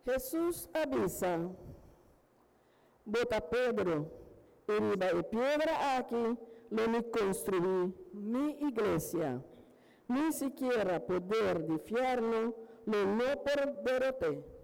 Jesús avisa, bota Pedro, eriba de piedra aquí, lo me construí mi iglesia. Ni siquiera poder de fiarlo, lo no perderé.